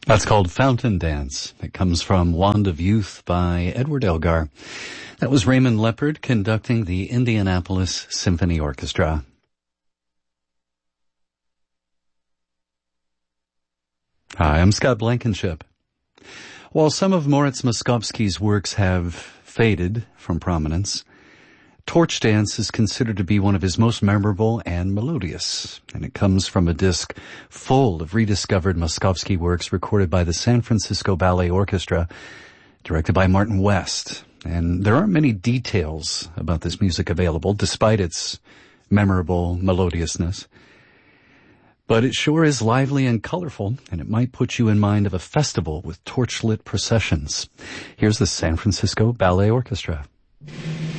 That's called Fountain Dance. It comes from Wand of Youth by Edward Elgar. That was Raymond Leppard conducting the Indianapolis Symphony Orchestra. Hi, I'm Scott Blankenship. While some of Moritz Moszkowski's works have faded from prominence, Torch Dance is considered to be one of his most memorable and melodious, and it comes from a disc full of rediscovered Moszkowski works recorded by the San Francisco Ballet Orchestra, directed by Martin West. And there aren't many details about this music available, despite its memorable melodiousness. But it sure is lively and colorful, and it might put you in mind of a festival with torchlit processions. Here's the San Francisco Ballet Orchestra.